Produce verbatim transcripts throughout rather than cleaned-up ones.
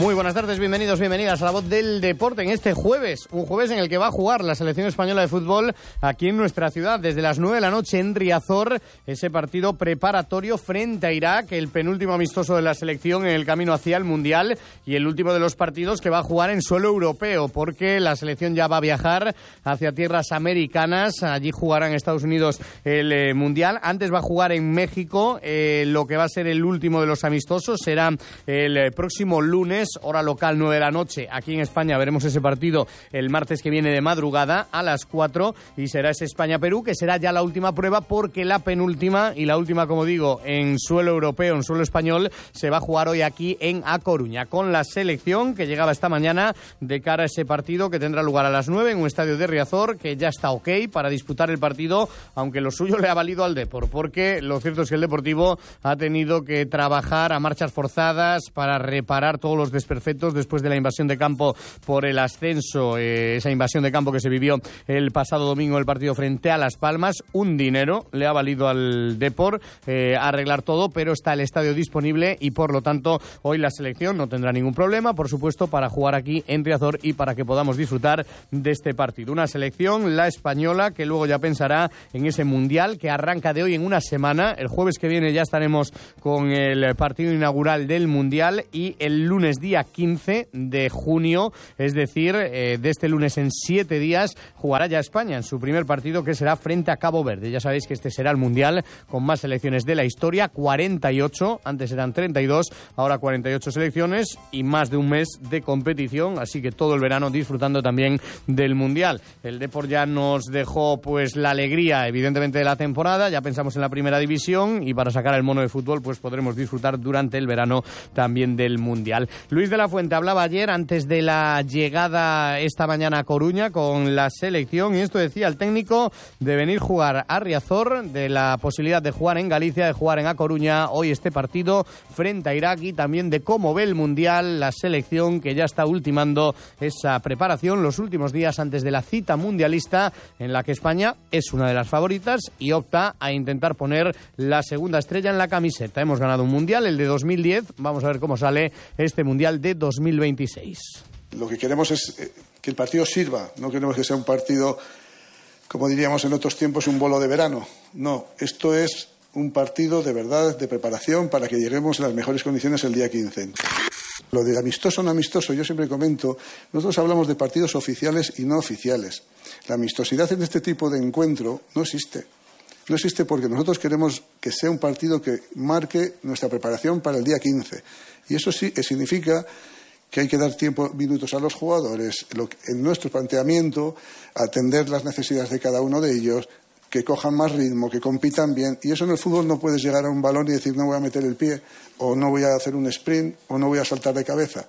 Muy buenas tardes, bienvenidos, bienvenidas a La Voz del Deporte en este jueves, un jueves en el que va a jugar la selección española de fútbol aquí en nuestra ciudad desde las nueve de la noche en Riazor, ese partido preparatorio frente a Irak, el penúltimo amistoso de la selección en el camino hacia el Mundial y el último de los partidos que va a jugar en suelo europeo, porque la selección ya va a viajar hacia tierras americanas, allí jugará en Estados Unidos el eh, Mundial, antes va a jugar en México, eh, lo que va a ser el último de los amistosos será el eh, próximo lunes, hora local nueve de la noche. Aquí en España veremos ese partido el martes que viene de madrugada a las cuatro y será ese España-Perú, que será ya la última prueba porque la penúltima y la última, como digo, en suelo europeo, en suelo español, se va a jugar hoy aquí en A Coruña con la selección que llegaba esta mañana de cara a ese partido que tendrá lugar a las nueve en un estadio de Riazor que ya está ok para disputar el partido, aunque lo suyo le ha valido al Depor, porque lo cierto es que el Deportivo ha tenido que trabajar a marchas forzadas para reparar todos los desperfectos después de la invasión de campo por el ascenso, eh, esa invasión de campo que se vivió el pasado domingo en el partido frente a Las Palmas. Un dinero le ha valido al Depor eh, arreglar todo, pero está el estadio disponible y por lo tanto hoy la selección no tendrá ningún problema, por supuesto, para jugar aquí en Riazor y para que podamos disfrutar de este partido. Una selección, la española, que luego ya pensará en ese Mundial que arranca de hoy en una semana. El jueves que viene ya estaremos con el partido inaugural del Mundial y el lunes día quince de junio, es decir, eh, de este lunes en siete días, jugará ya España en su primer partido, que será frente a Cabo Verde. Ya sabéis que este será el Mundial con más selecciones de la historia, cuarenta y ocho, antes eran treinta y dos, ahora cuarenta y ocho selecciones y más de un mes de competición, así que todo el verano disfrutando también del Mundial. El Depor ya nos dejó pues la alegría, evidentemente, de la temporada, ya pensamos en la primera división y para sacar el mono de fútbol pues podremos disfrutar durante el verano también del Mundial. Luis de la Fuente hablaba ayer antes de la llegada esta mañana a Coruña con la selección y esto decía el técnico de venir a jugar a Riazor, de la posibilidad de jugar en Galicia, de jugar en A Coruña hoy este partido frente a Irak y también de cómo ve el Mundial la selección que ya está ultimando esa preparación los últimos días antes de la cita mundialista en la que España es una de las favoritas y opta a intentar poner la segunda estrella en la camiseta. Hemos ganado un Mundial, el de dos mil diez, vamos a ver cómo sale este Mundial de dos mil veintiséis. Lo que queremos es que el partido sirva, no queremos que sea un partido, como diríamos en otros tiempos, un bolo de verano. No, esto es un partido de verdad, de preparación, para que lleguemos en las mejores condiciones el día quince. Lo de amistoso o no amistoso, yo siempre comento, nosotros hablamos de partidos oficiales y no oficiales. La amistosidad en este tipo de encuentro no existe. No existe porque nosotros queremos que sea un partido que marque nuestra preparación para el día quince. Y eso sí significa que hay que dar tiempo, minutos a los jugadores, lo que, en nuestro planteamiento, atender las necesidades de cada uno de ellos, que cojan más ritmo, que compitan bien. Y eso en el fútbol no puedes llegar a un balón y decir no voy a meter el pie, o no voy a hacer un sprint, o no voy a saltar de cabeza.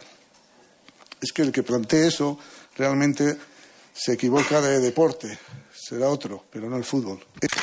Es que el que plantee eso realmente se equivoca de deporte, será otro, pero no el fútbol.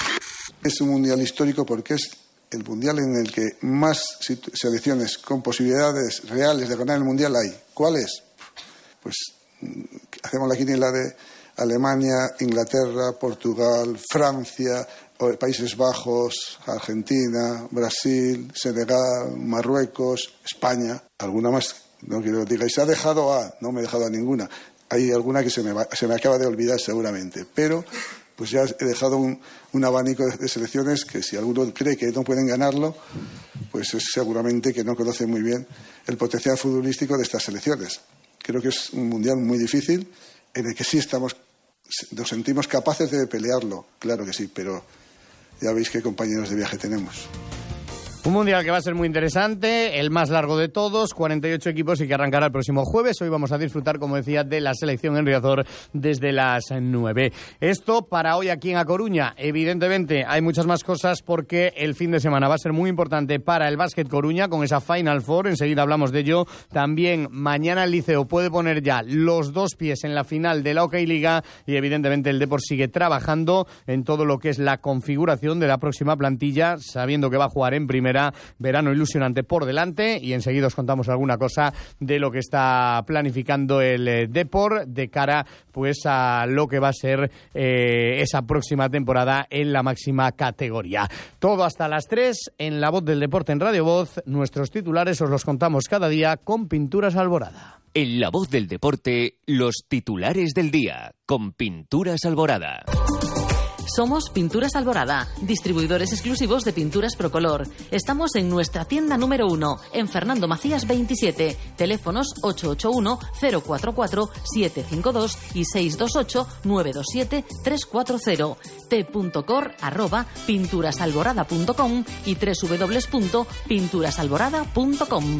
Es un mundial histórico porque es el mundial en el que más selecciones con posibilidades reales de ganar el mundial hay. ¿Cuál es? Pues hacemos la quiniela de Alemania, Inglaterra, Portugal, Francia, Países Bajos, Argentina, Brasil, Senegal, Marruecos, España. ¿Alguna más? No quiero que digáis, se ha dejado a... No me he dejado a ninguna. Hay alguna que se me, va, se me acaba de olvidar seguramente, pero pues ya he dejado un, un abanico de, de selecciones que si alguno cree que no pueden ganarlo, pues es seguramente que no conoce muy bien el potencial futbolístico de estas selecciones. Creo que es un mundial muy difícil en el que sí estamos, nos sentimos capaces de pelearlo, claro que sí, pero ya veis qué compañeros de viaje tenemos. Un mundial que va a ser muy interesante, el más largo de todos, cuarenta y ocho equipos y que arrancará el próximo jueves. Hoy vamos a disfrutar, como decía, de la selección en Riazor desde las nueve. Esto para hoy aquí en A Coruña. Evidentemente hay muchas más cosas porque el fin de semana va a ser muy importante para el Básquet Coruña con esa Final Four. Enseguida hablamos de ello. También mañana el Liceo puede poner ya los dos pies en la final de la OK Liga y evidentemente el Depor sigue trabajando en todo lo que es la configuración de la próxima plantilla, sabiendo que va a jugar en primera primavera, verano ilusionante por delante, y enseguida os contamos alguna cosa de lo que está planificando el eh, Depor de cara pues a lo que va a ser eh, esa próxima temporada en la máxima categoría. Todo hasta las tres en La Voz del Deporte en Radio Voz. Nuestros titulares os los contamos cada día con Pinturas Alborada. En La Voz del Deporte, los titulares del día con Pinturas Alborada. Somos Pinturas Alborada, distribuidores exclusivos de pinturas Procolor. Estamos en nuestra tienda número uno, en Fernando Macías veintisiete. Teléfonos ocho ocho uno, cero cuatro cuatro, siete cinco dos y seis dos ocho, nueve dos siete, tres cuatro cero. t.cor arroba pinturasalborada punto com y doble u doble u doble u punto pinturasalborada punto com.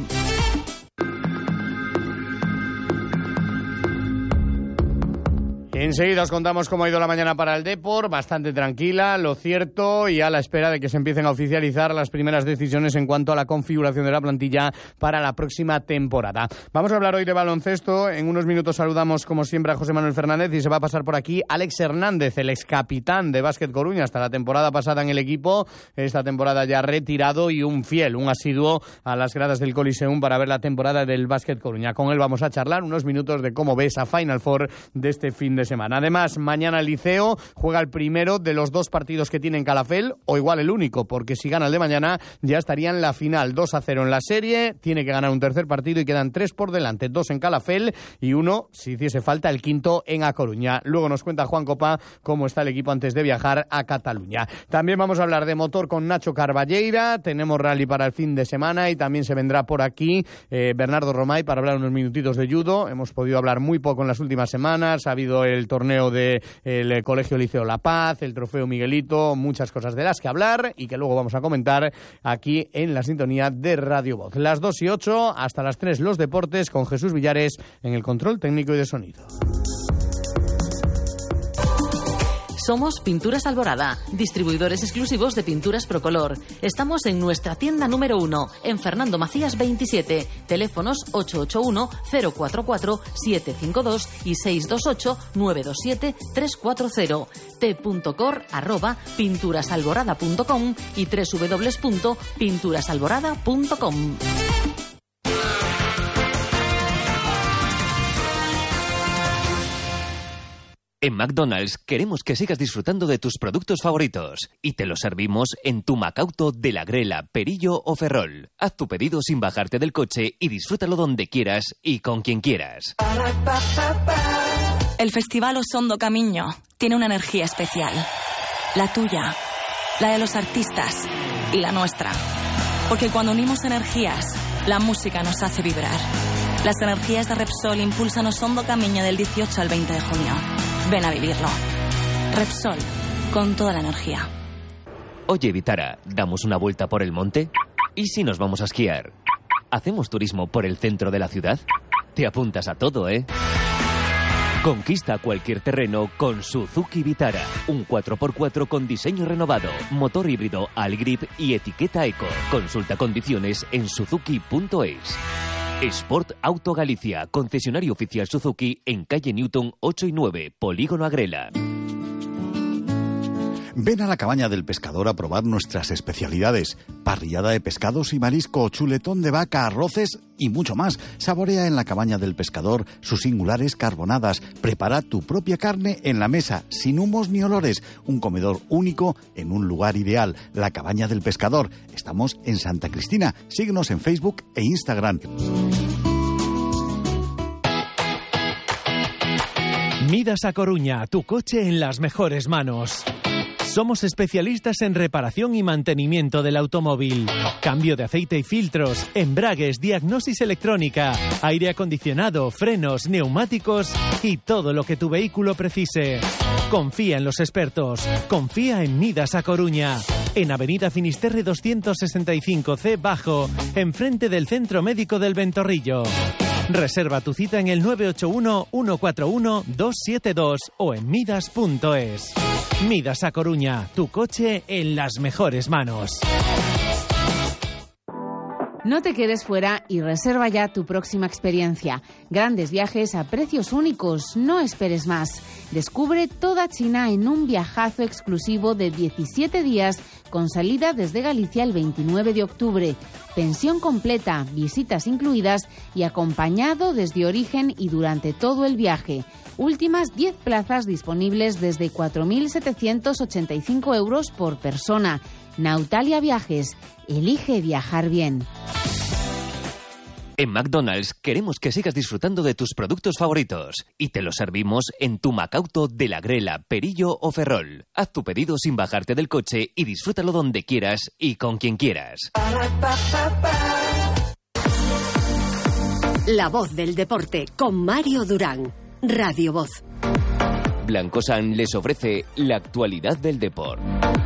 Enseguida os contamos cómo ha ido la mañana para el Depor, bastante tranquila, lo cierto, y a la espera de que se empiecen a oficializar las primeras decisiones en cuanto a la configuración de la plantilla para la próxima temporada. Vamos a hablar hoy de baloncesto. En unos minutos saludamos, como siempre, a José Manuel Fernández y se va a pasar por aquí Alex Hernández, el excapitán de Básquet Coruña, hasta la temporada pasada en el equipo, esta temporada ya retirado y un fiel, un asiduo a las gradas del Coliseum para ver la temporada del Básquet Coruña. Con él vamos a charlar unos minutos de cómo ve esa Final Four de este fin de semana. Además, mañana el Liceo juega el primero de los dos partidos que tiene en Calafell, o igual el único, porque si gana el de mañana ya estaría en la final. dos a cero en la serie, tiene que ganar un tercer partido y quedan tres por delante, dos en Calafell y uno, si hiciese falta, el quinto en A Coruña. Luego nos cuenta Juan Copa cómo está el equipo antes de viajar a Cataluña. También vamos a hablar de motor con Nacho Carballeira, tenemos rally para el fin de semana y también se vendrá por aquí eh, Bernardo Romay para hablar unos minutitos de judo. Hemos podido hablar muy poco en las últimas semanas, ha habido el torneo del de Colegio Liceo La Paz, el trofeo Miguelito, muchas cosas de las que hablar y que luego vamos a comentar aquí en la sintonía de Radio Voz. Las dos y ocho, hasta las tres los deportes con Jesús Villares en el control técnico y de sonido. Somos Pinturas Alborada, distribuidores exclusivos de pinturas Procolor. Estamos en nuestra tienda número uno, en Fernando Macías veintisiete. Teléfonos ocho ocho uno, cero cuatro cuatro, siete cinco dos y seis dos ocho, nueve dos siete, tres cuatro cero. t.cor arroba pinturasalborada punto com y doble u doble u doble u punto pinturasalborada punto com. En McDonald's queremos que sigas disfrutando de tus productos favoritos y te los servimos en tu Macauto de la Grela, Perillo o Ferrol. Haz tu pedido sin bajarte del coche y disfrútalo donde quieras y con quien quieras. El Festival Osondo Camiño tiene una energía especial. La tuya, la de los artistas y la nuestra. Porque cuando unimos energías, la música nos hace vibrar. Las energías de Repsol impulsan Osondo Camiño del dieciocho al veinte de junio. Ven a vivirlo. Repsol, con toda la energía. Oye, Vitara, ¿damos una vuelta por el monte? ¿Y si nos vamos a esquiar? ¿Hacemos turismo por el centro de la ciudad? Te apuntas a todo, ¿eh? Conquista cualquier terreno con Suzuki Vitara. Un cuatro por cuatro con diseño renovado, motor híbrido Algrip y etiqueta Eco. Consulta condiciones en suzuki punto es. Sport Auto Galicia, concesionario oficial Suzuki en calle Newton ocho y nueve, Polígono Agrela. Ven a la Cabaña del Pescador a probar nuestras especialidades. Parrillada de pescados y marisco, chuletón de vaca, arroces y mucho más. Saborea en la Cabaña del Pescador sus singulares carbonadas. Prepara tu propia carne en la mesa, sin humos ni olores. Un comedor único en un lugar ideal. La Cabaña del Pescador. Estamos en Santa Cristina. Síguenos en Facebook e Instagram. Midas a Coruña, tu coche en las mejores manos. Somos especialistas en reparación y mantenimiento del automóvil. Cambio de aceite y filtros, embragues, diagnosis electrónica, aire acondicionado, frenos, neumáticos y todo lo que tu vehículo precise. Confía en los expertos. Confía en Midas a Coruña. En Avenida Finisterre doscientos sesenta y cinco C Bajo, enfrente del Centro Médico del Ventorrillo. Reserva tu cita en el nueve ocho uno, uno cuatro uno, dos siete dos o en midas punto es. Midas a Coruña, tu coche en las mejores manos. No te quedes fuera y reserva ya tu próxima experiencia. Grandes viajes a precios únicos, no esperes más. Descubre toda China en un viajazo exclusivo de diecisiete días con salida desde Galicia el veintinueve de octubre. Pensión completa, visitas incluidas y acompañado desde origen y durante todo el viaje. Últimas diez plazas disponibles desde cuatro mil setecientos ochenta y cinco euros por persona. Nautalia Viajes. Elige viajar bien. En McDonald's queremos que sigas disfrutando de tus productos favoritos y te los servimos en tu Macauto de la Grela, Perillo o Ferrol. Haz tu pedido sin bajarte del coche y disfrútalo donde quieras y con quien quieras. La voz del deporte con Mario Durán. Radio Voz. Blancosan les ofrece la actualidad del deporte.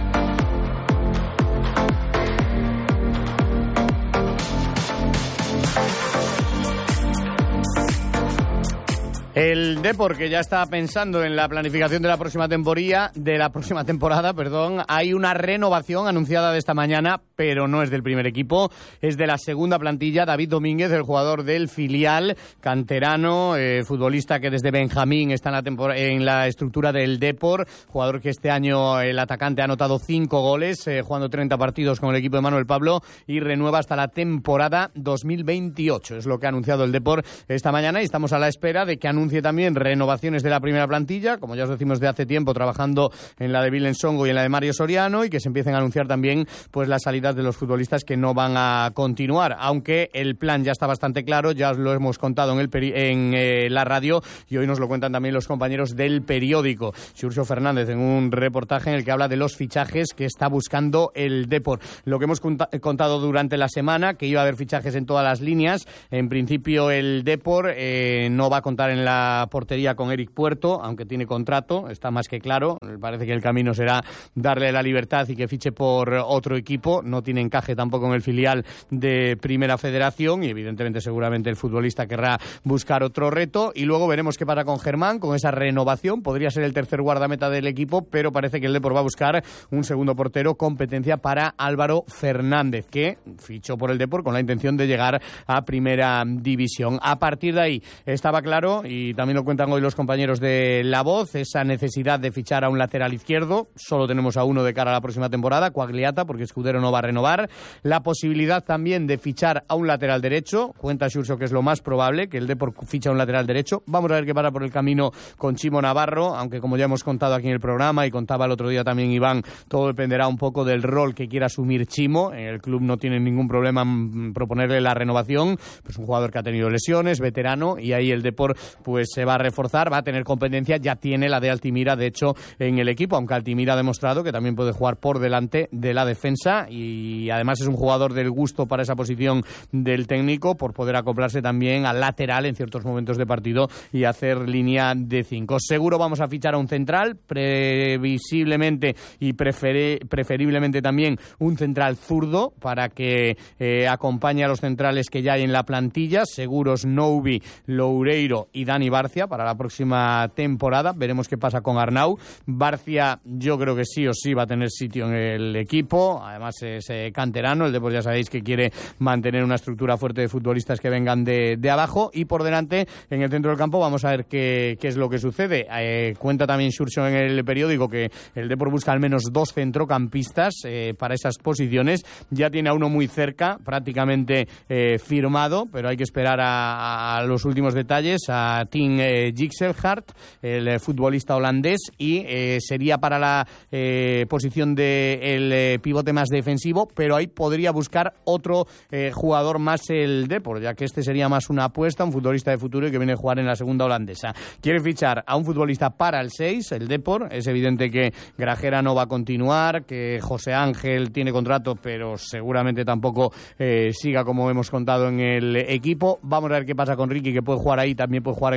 El Depor, que ya está pensando en la planificación de la próxima temporada, de la próxima temporada, perdón, hay una renovación anunciada de esta mañana, pero no es del primer equipo, es de la segunda plantilla. David Domínguez, el jugador del filial, canterano, eh, futbolista que desde Benjamín está en la, tempor- en la estructura del Depor, jugador que este año el atacante ha anotado cinco goles, eh, jugando treinta partidos con el equipo de Manuel Pablo y renueva hasta la temporada dos mil veintiocho. Es lo que ha anunciado el Depor esta mañana y estamos a la espera de que anuncie también renovaciones de la primera plantilla, como ya os decimos de hace tiempo, trabajando en la de Vilen Songo y en la de Mario Soriano, y que se empiecen a anunciar también pues las salidas de los futbolistas que no van a continuar, aunque el plan ya está bastante claro, ya os lo hemos contado en, el peri- en eh, la radio y hoy nos lo cuentan también los compañeros del periódico. Xurxo Fernández en un reportaje en el que habla de los fichajes que está buscando el Depor. Lo que hemos cont- contado durante la semana, que iba a haber fichajes en todas las líneas. En principio el Depor eh, no va a contar en la portería con Eric Puerto, aunque tiene contrato, está más que claro. Parece que el camino será darle la libertad y que fiche por otro equipo. No tiene encaje tampoco en el filial de Primera Federación y evidentemente seguramente el futbolista querrá buscar otro reto. Y luego veremos qué pasa con Germán, con esa renovación. Podría ser el tercer guardameta del equipo, pero parece que el Depor va a buscar un segundo portero, competencia para Álvaro Fernández, que fichó por el Depor con la intención de llegar a Primera División. A partir de ahí estaba claro, y también lo cuentan hoy los compañeros de La Voz, esa necesidad de fichar a un lateral izquierdo. Solo tenemos a uno de cara a la próxima temporada, Quagliata, porque Escudero no va a renovar. La posibilidad también de fichar a un lateral derecho. Cuenta Xurxo que es lo más probable, que el Depor ficha a un lateral derecho. Vamos a ver qué para por el camino con Chimo Navarro, aunque como ya hemos contado aquí en el programa y contaba el otro día también Iván, todo dependerá un poco del rol que quiera asumir Chimo. El club no tiene ningún problema en proponerle la renovación. Pues un jugador que ha tenido lesiones, veterano, y ahí el Depor pues se va a reforzar, va a tener competencia, ya tiene la de Altimira de hecho en el equipo, aunque Altimira ha demostrado que también puede jugar por delante de la defensa y además es un jugador del gusto para esa posición del técnico por poder acoplarse también al lateral en ciertos momentos de partido y hacer línea de cinco. Seguro vamos a fichar a un central, previsiblemente y preferi- preferiblemente también un central zurdo para que eh, acompañe a los centrales que ya hay en la plantilla, seguros Noubi, Loureiro y Dani Barcia para la próxima temporada. Veremos qué pasa con Arnau. Barcia yo creo que sí o sí va a tener sitio en el equipo, además es eh, canterano, el Depor ya sabéis que quiere mantener una estructura fuerte de futbolistas que vengan de, de abajo, y por delante en el centro del campo vamos a ver qué, qué es lo que sucede. Eh, cuenta también Xurxo en el periódico que el Depor busca al menos dos centrocampistas eh, para esas posiciones, ya tiene a uno muy cerca, prácticamente eh, firmado, pero hay que esperar a, a los últimos detalles, a Tim eh, Gixelhart, el eh, futbolista holandés, y eh, sería para la eh, posición del de eh, pivote más defensivo, pero ahí podría buscar otro eh, jugador más el Depor, ya que este sería más una apuesta, un futbolista de futuro y que viene a jugar en la segunda holandesa. Quiere fichar a un futbolista para el seis, el Depor. Es evidente que Grajera no va a continuar, que José Ángel tiene contrato, pero seguramente tampoco eh, siga como hemos contado en el equipo. Vamos a ver qué pasa con Ricky, que puede jugar ahí, también puede jugar en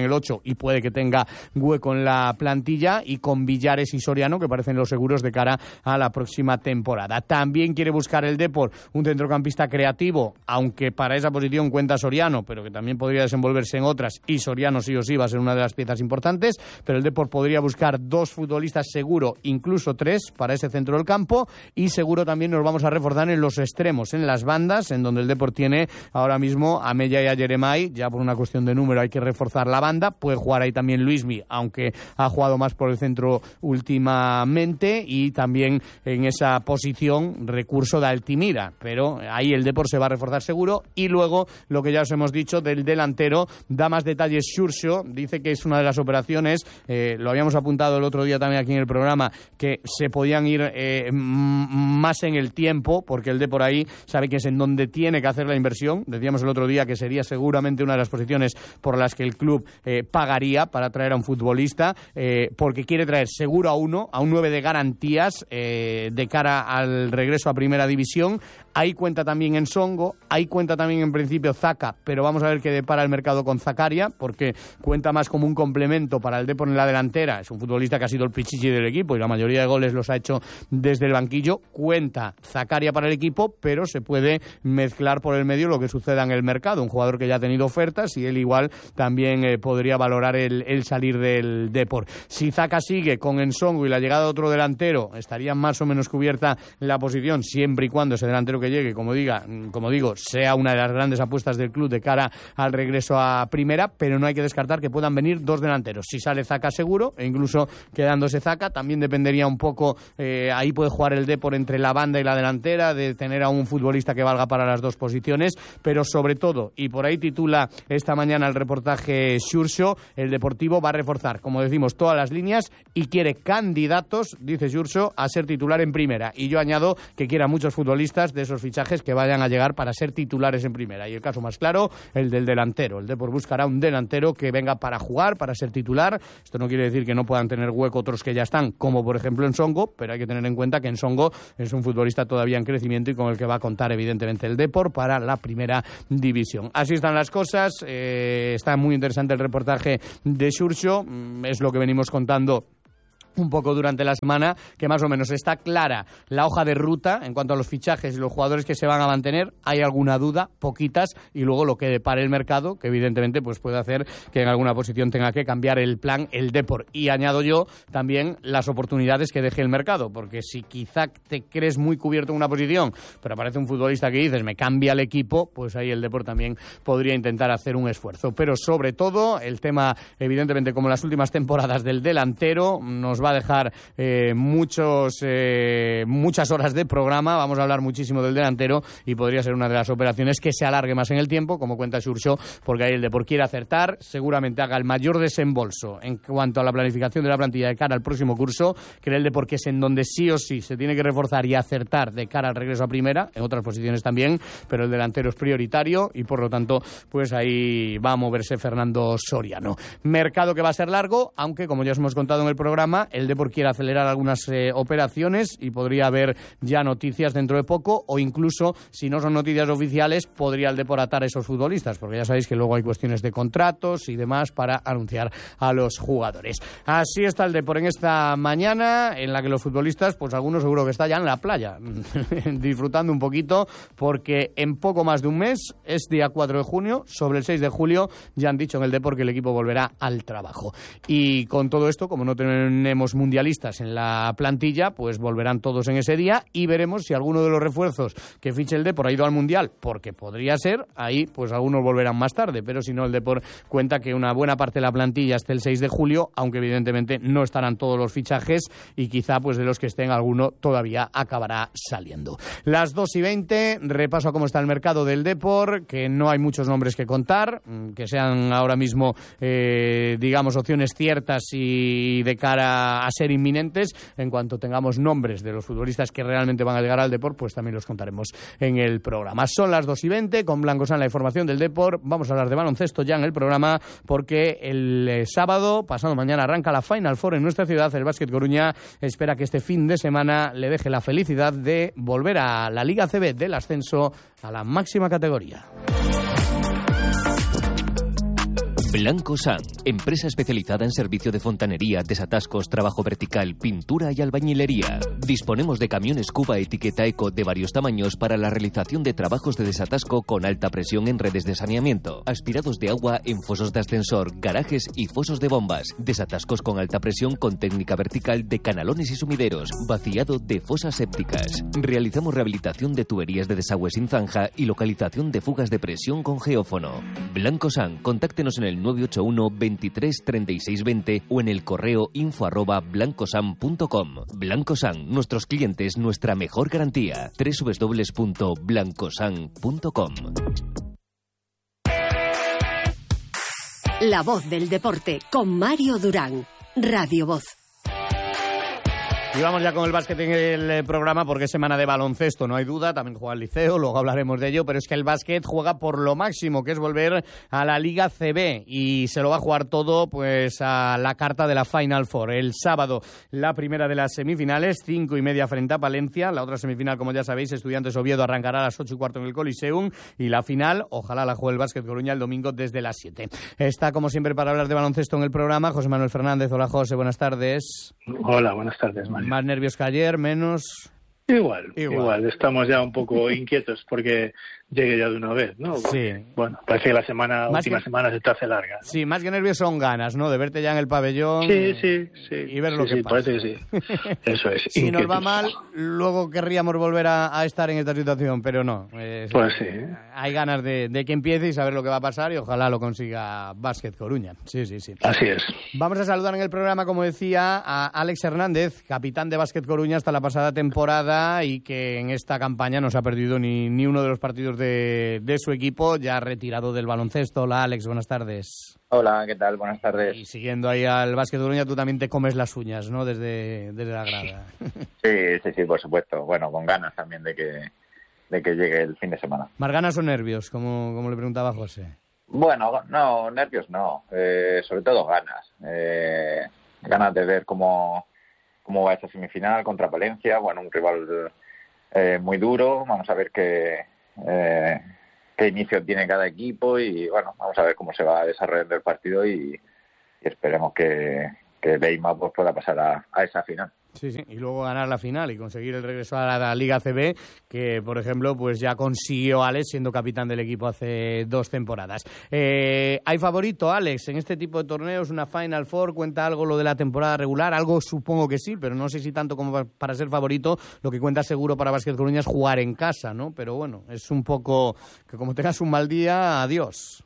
en el ocho y puede que tenga hueco en la plantilla, y con Villares y Soriano, que parecen los seguros de cara a la próxima temporada. También quiere buscar el Depor un centrocampista creativo, aunque para esa posición cuenta Soriano, pero que también podría desenvolverse en otras, y Soriano sí o sí va a ser una de las piezas importantes, pero el Depor podría buscar dos futbolistas seguro, incluso tres, para ese centro del campo, y seguro también nos vamos a reforzar en los extremos, en las bandas, en donde el Depor tiene ahora mismo a Mella y a Jeremai. Ya por una cuestión de número hay que reforzar la banda, puede jugar ahí también Luismi, aunque ha jugado más por el centro últimamente, y también en esa posición recurso de Altimira, pero ahí el Depor se va a reforzar seguro. Y luego lo que ya os hemos dicho del delantero, da más detalles Xurxo, dice que es una de las operaciones, eh, lo habíamos apuntado el otro día también aquí en el programa, que se podían ir eh, más en el tiempo, porque el Depor ahí sabe que es en donde tiene que hacer la inversión. Decíamos el otro día que sería seguramente una de las posiciones por las que el club eh, pagaría para traer a un futbolista, eh, porque quiere traer seguro a uno, a un nueve de garantías eh, de cara al regreso a Primera División. Ahí cuenta también Ensongo, ahí cuenta también en principio Zaka, pero vamos a ver qué depara el mercado con Zakaria, porque cuenta más como un complemento para el Depor en la delantera. Es un futbolista que ha sido el pichichi del equipo y la mayoría de goles los ha hecho desde el banquillo. Cuenta Zakaria para el equipo, pero se puede mezclar por el medio lo que suceda en el mercado. Un jugador que ya ha tenido ofertas y él igual también eh, podría valorar el, el salir del Depor. Si Zaka sigue con Ensongo y la llegada de otro delantero, estaría más o menos cubierta la posición, siempre y cuando ese delantero que llegue, como diga, como digo, sea una de las grandes apuestas del club de cara al regreso a Primera, pero no hay que descartar que puedan venir dos delanteros. Si sale Zaka seguro, e incluso quedándose Zaka, también dependería un poco, eh, ahí puede jugar el Depor entre la banda y la delantera, de tener a un futbolista que valga para las dos posiciones, pero sobre todo, y por ahí titula esta mañana el reportaje Xurxo, el Deportivo va a reforzar, como decimos, todas las líneas y quiere candidatos, dice Xurxo, a ser titular en Primera. Y yo añado que quiera muchos futbolistas de esos fichajes que vayan a llegar para ser titulares en Primera. Y el caso más claro, el del delantero. El Depor buscará un delantero que venga para jugar, para ser titular. Esto no quiere decir que no puedan tener hueco otros que ya están, como por ejemplo Ensongo, pero hay que tener en cuenta que Ensongo es un futbolista todavía en crecimiento y con el que va a contar evidentemente el Depor para la Primera División. Así están las cosas. Eh, está muy interesante el reportaje de Xurxo. Es lo que venimos contando un poco durante la semana, que más o menos está clara la hoja de ruta en cuanto a los fichajes y los jugadores que se van a mantener. Hay alguna duda, poquitas, y luego lo que depare el mercado, que evidentemente pues puede hacer que en alguna posición tenga que cambiar el plan el Depor. Y añado yo también las oportunidades que deje el mercado, porque si quizá te crees muy cubierto en una posición, pero aparece un futbolista que dices me cambia el equipo, pues ahí el Depor también podría intentar hacer un esfuerzo. Pero sobre todo el tema, evidentemente, como las últimas temporadas del delantero, nos va a dejar eh, muchos eh, muchas horas de programa. Vamos a hablar muchísimo del delantero y podría ser una de las operaciones que se alargue más en el tiempo, como cuenta Xurxo, porque ahí el Depor quiere acertar, seguramente haga el mayor desembolso en cuanto a la planificación de la plantilla de cara al próximo curso. Cree el Depor que es en donde sí o sí se tiene que reforzar y acertar de cara al regreso a Primera, en otras posiciones también, pero el delantero es prioritario y por lo tanto pues ahí va a moverse Fernando Soriano. Mercado que va a ser largo, aunque como ya os hemos contado en el programa, el Depor quiere acelerar algunas eh, operaciones y podría haber ya noticias dentro de poco, o incluso, si no son noticias oficiales, podría el Depor atar a esos futbolistas, porque ya sabéis que luego hay cuestiones de contratos y demás para anunciar a los jugadores. Así está el Depor en esta mañana, en la que los futbolistas, pues algunos seguro que están ya en la playa, disfrutando un poquito, porque en poco más de un mes, es día cuatro de junio, sobre el seis de julio, ya han dicho en el Depor que el equipo volverá al trabajo. Y con todo esto, como no tenemos mundialistas en la plantilla, pues volverán todos en ese día y veremos si alguno de los refuerzos que fiche el Depor ha ido al Mundial, porque podría ser, ahí pues algunos volverán más tarde, pero si no, el Depor cuenta que una buena parte de la plantilla esté el seis de julio, aunque evidentemente no estarán todos los fichajes y quizá pues de los que estén alguno todavía acabará saliendo. Las dos y veinte, repaso a cómo está el mercado del Depor, que no hay muchos nombres que contar, que sean ahora mismo eh, digamos opciones ciertas y de cara a ser inminentes. En cuanto tengamos nombres de los futbolistas que realmente van a llegar al Depor, pues también los contaremos en el programa. Son las dos y veinte, con Blanco San la información del Depor. Vamos a hablar de baloncesto ya en el programa, porque el eh, sábado, pasado mañana, arranca la Final Four en nuestra ciudad. El Básquet Coruña espera que este fin de semana le deje la felicidad de volver a la Liga C B del ascenso a la máxima categoría. Blanco San, empresa especializada en servicio de fontanería, desatascos, trabajo vertical, pintura y albañilería. Disponemos de camiones Cuba etiqueta Eco de varios tamaños para la realización de trabajos de desatasco con alta presión en redes de saneamiento, aspirados de agua en fosos de ascensor, garajes y fosos de bombas, desatascos con alta presión con técnica vertical de canalones y sumideros, vaciado de fosas sépticas. Realizamos rehabilitación de tuberías de desagüe sin zanja y localización de fugas de presión con geófono. Blanco San, contáctenos en el nueve ocho uno, veintitrés, treinta y seis, veinte o en el correo info arroba blancosan punto com. Blanco San, nuestros clientes, nuestra mejor garantía. doble u doble u doble u punto blancosan punto com. La voz del deporte con Mario Durán. Radio Voz. Y vamos ya con el básquet en el programa porque es semana de baloncesto, no hay duda, también juega el Liceo, luego hablaremos de ello, pero es que el básquet juega por lo máximo, que es volver a la Liga C B y se lo va a jugar todo pues a la carta de la Final Four. El sábado la primera de las semifinales, cinco y media frente a Palencia, la otra semifinal, como ya sabéis, Estudiantes Oviedo arrancará a las ocho y cuarto en el Coliseum y la final, ojalá la juegue el Básquet Coruña el domingo desde las siete. Está como siempre para hablar de baloncesto en el programa José Manuel Fernández. Hola José, buenas tardes. Hola, buenas tardes, Mario. Más nervios que ayer, menos... Igual, igual, igual. Estamos ya un poco inquietos porque llegue ya de una vez, ¿no? Sí. Bueno, parece que la semana, más última que... semana se te hace larga. Sí, más que nervios son ganas, ¿no? De verte ya en el pabellón. Sí, sí, sí. Y ver sí, lo que sí, pasa. Parece que sí. Eso es. Si nos va mal, luego querríamos volver a, a estar en esta situación, pero no. Eh, pues sí. Hay ganas de, de que empiece y saber lo que va a pasar y ojalá lo consiga Básquet Coruña. Sí, sí, sí. Así es. Vamos a saludar en el programa, como decía, a Alex Hernández, capitán de Básquet Coruña hasta la pasada temporada y que en esta campaña no se ha perdido ni, ni uno de los partidos de, de su equipo, ya retirado del baloncesto. Hola Alex, buenas tardes. Hola, ¿qué tal? Buenas tardes. Y siguiendo ahí al Básquet Coruña, tú también te comes las uñas, ¿no? Desde, desde la grada. Sí, sí, sí, por supuesto. Bueno, con ganas también de que, de que llegue el fin de semana. ¿Más ganas o nervios, como, como le preguntaba José? Bueno, no, nervios no. Eh, sobre todo ganas. Eh, ganas de ver cómo, cómo va esta semifinal contra Palencia. Bueno, un rival... Eh, muy duro, vamos a ver qué, eh, qué inicio tiene cada equipo y bueno, vamos a ver cómo se va desarrollando el partido y, y esperemos que, que Leima pues, pueda pasar a, a esa final. Sí, sí, y luego ganar la final y conseguir el regreso a la Liga C B, que por ejemplo pues ya consiguió Alex siendo capitán del equipo hace dos temporadas. Eh, ¿Hay favorito, Alex, en este tipo de torneos? ¿Una Final Four? ¿Cuenta algo lo de la temporada regular? Algo supongo que sí, pero no sé si tanto como para ser favorito. Lo que cuenta seguro para Básquet Coruña es jugar en casa, ¿no? Pero bueno, es un poco que como tengas un mal día, adiós.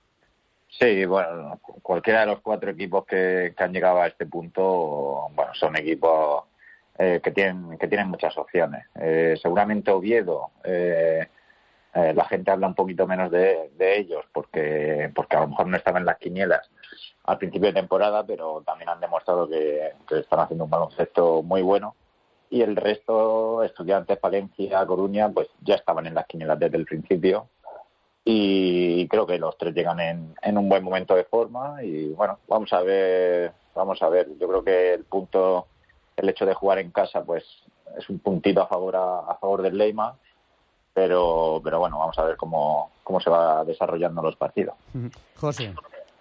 Sí, bueno, cualquiera de los cuatro equipos que, que han llegado a este punto, bueno, son equipos eh, que tienen que tienen muchas opciones. Eh, seguramente Oviedo, eh, eh, la gente habla un poquito menos de, de ellos porque porque a lo mejor no estaban en las quinielas al principio de temporada, pero también han demostrado que, que están haciendo un baloncesto muy bueno. Y el resto, Estudiantes, Palencia, Coruña, pues ya estaban en las quinielas desde el principio. Y creo que los tres llegan en, en un buen momento de forma y bueno, vamos a ver, vamos a ver. Yo creo que el punto, el hecho de jugar en casa, pues es un puntito a favor a, a favor del Leima, pero pero bueno, vamos a ver cómo cómo se va desarrollando los partidos. José.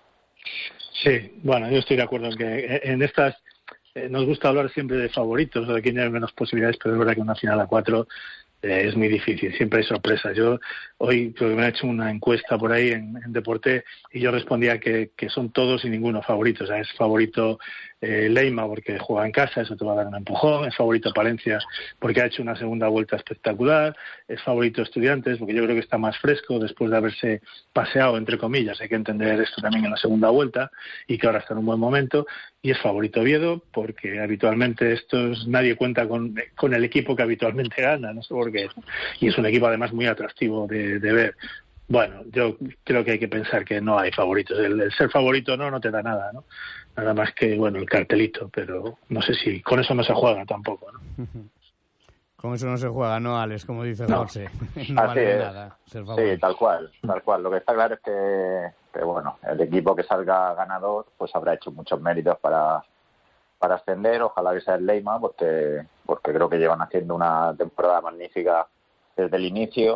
Sí, bueno, yo estoy de acuerdo en que en estas eh, nos gusta hablar siempre de favoritos o de quién tiene menos posibilidades, pero es verdad que una final a cuatro Eh, es muy difícil, siempre hay sorpresas. Yo hoy creo que me han hecho una encuesta por ahí en, en Deporte y yo respondía que, que son todos y ninguno favoritos. O sea, es favorito eh, Leima porque juega en casa, eso te va a dar un empujón. Es favorito Palencia porque ha hecho una segunda vuelta espectacular. Es favorito Estudiantes porque yo creo que está más fresco después de haberse paseado, entre comillas. Hay que entender esto también en la segunda vuelta y que ahora está en un buen momento. Y es favorito Oviedo porque habitualmente estos nadie cuenta con, con el equipo que habitualmente gana, no sé por qué. Y es un equipo además muy atractivo de, de ver. Bueno, yo creo que hay que pensar que no hay favoritos. El, el ser favorito no, no te da nada, ¿no? Nada más que, bueno, el cartelito, pero no sé si con eso no se juega tampoco, ¿no? Con eso no se juega, ¿no, Alex? Como dice no. José. No Así vale es. nada ser favorito. Sí, tal cual, tal cual. Lo que está claro es que, que, bueno, el equipo que salga ganador pues habrá hecho muchos méritos para, para ascender. Ojalá que sea el Leima, porque, porque creo que llevan haciendo una temporada magnífica desde el inicio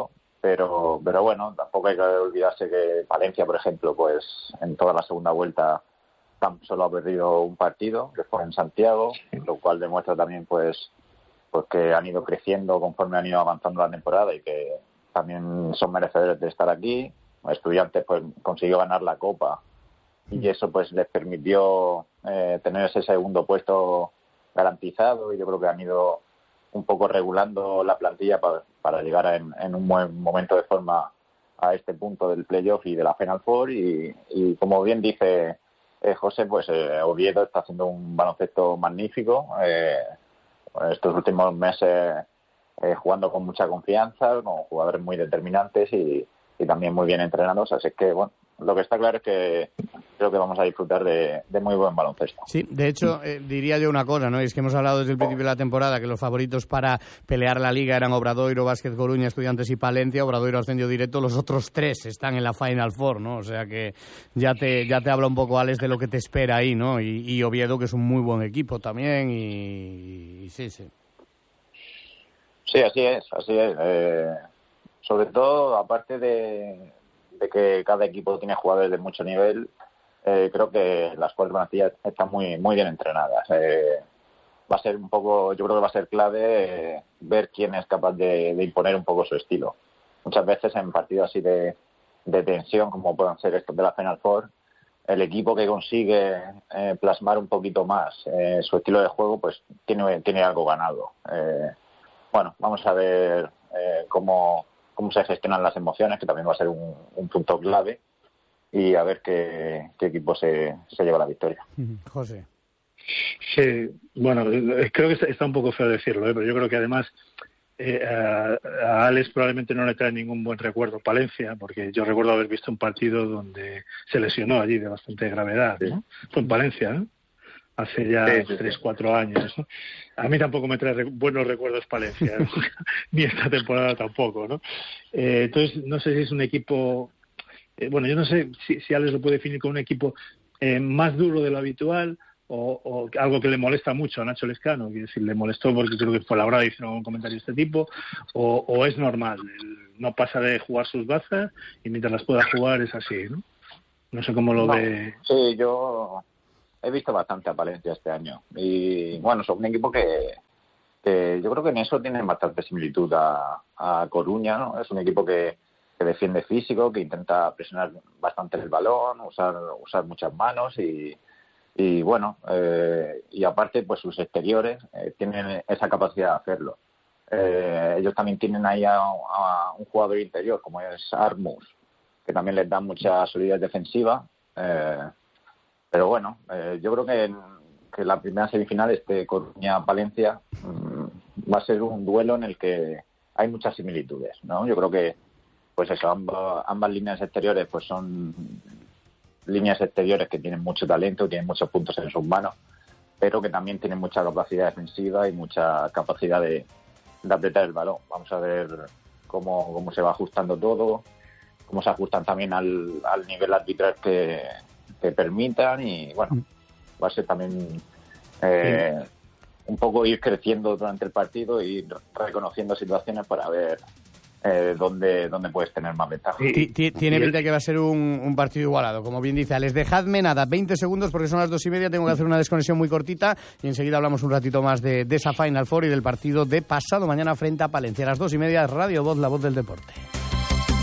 pero pero bueno, tampoco hay que olvidarse que Valencia, por ejemplo, pues en toda la segunda vuelta tan solo ha perdido un partido, que fue en Santiago, lo cual demuestra también pues pues que han ido creciendo conforme han ido avanzando la temporada y que también son merecedores de estar aquí. Estudiantes pues consiguió ganar la Copa y eso pues les permitió eh, tener ese segundo puesto garantizado, y yo creo que han ido un poco regulando la plantilla para, para llegar en, en un buen momento de forma a este punto del playoff y de la Final Four, y, y como bien dice eh, José, pues eh, Oviedo está haciendo un baloncesto magnífico eh, estos últimos meses, eh, jugando con mucha confianza, con jugadores muy determinantes y, y también muy bien entrenados, así que bueno, lo que está claro es que creo que vamos a disfrutar de, de muy buen baloncesto. Sí, de hecho, eh, diría yo una cosa, ¿no? Y es que hemos hablado desde el principio de la temporada que los favoritos para pelear la Liga eran Obradoiro, Vázquez Coruña, Estudiantes y Palencia. Obradoiro ascendió directo, los otros tres están en la Final Four, ¿no? O sea que ya te ya te habla un poco, Alex, de lo que te espera ahí, ¿no? Y, y Oviedo, que es un muy buen equipo también, y, y sí, sí. Sí, así es, así es. Eh, sobre todo, aparte de... de que cada equipo tiene jugadores de mucho nivel, eh, creo que las cuatro plantillas están muy muy bien entrenadas. Eh, va a ser un poco, yo creo que va a ser clave eh, ver quién es capaz de, de imponer un poco su estilo. Muchas veces en partidos así de, de tensión, como pueden ser estos de la Final Four, el equipo que consigue eh, plasmar un poquito más eh, su estilo de juego, pues tiene, tiene algo ganado. Eh, bueno, vamos a ver eh, cómo... cómo se gestionan las emociones, que también va a ser un, un punto clave, y a ver qué, qué equipo se, se lleva la victoria. José. Sí, bueno, creo que está un poco feo decirlo, ¿eh? Pero yo creo que además eh, a, a Alex probablemente no le trae ningún buen recuerdo Palencia, porque yo recuerdo haber visto un partido donde se lesionó allí de bastante gravedad, ¿no? Fue en Palencia, ¿no? Hace ya sí, sí, tres, sí. cuatro años, ¿no? A mí tampoco me trae re- buenos recuerdos Palencia, ¿no? Ni esta temporada tampoco, ¿no? Eh, entonces, no sé si es un equipo... Eh, bueno, yo no sé si, si Alex lo puede definir como un equipo eh, más duro de lo habitual o, o algo que le molesta mucho a Nacho Lescano, quiero decir, le molestó porque creo que fue la hora de hicieron un comentario de este tipo, o, o es normal, no pasa de jugar sus bazas y mientras las pueda jugar es así, ¿no? No sé cómo lo no, ve... Sí, yo... he visto bastante a Palencia este año y bueno, son un equipo que, que yo creo que en eso tienen bastante similitud a, a Coruña, ¿no? Es un equipo que, que defiende físico, que intenta presionar bastante el balón, usar usar muchas manos y, y bueno, eh, y aparte pues sus exteriores eh, tienen esa capacidad de hacerlo. Eh, ellos también tienen ahí a, a un jugador interior como es Armus, que también les da mucha solidez defensiva. Eh, Pero bueno, eh, yo creo que, en, que la primera semifinal, este Coruña-Palencia, mmm, va a ser un duelo en el que hay muchas similitudes, ¿no? Yo creo que, pues eso, ambas, ambas líneas exteriores, pues son líneas exteriores que tienen mucho talento, tienen muchos puntos en sus manos, pero que también tienen mucha capacidad defensiva y mucha capacidad de, de apretar el balón. Vamos a ver cómo, cómo se va ajustando todo, cómo se ajustan también al, al nivel arbitral que... que permitan y bueno, va a ser también eh, sí. un poco ir creciendo durante el partido y ir reconociendo situaciones para ver eh, dónde, dónde puedes tener más ventaja. Sí. Tiene pinta que va a ser un, un partido igualado, como bien dice Alex. Dejadme nada, veinte segundos porque son las dos y media, tengo que hacer una desconexión muy cortita y enseguida hablamos un ratito más de, de esa Final Four y del partido de pasado mañana frente a Palencia. A las dos y media, Radio Voz, la voz del deporte.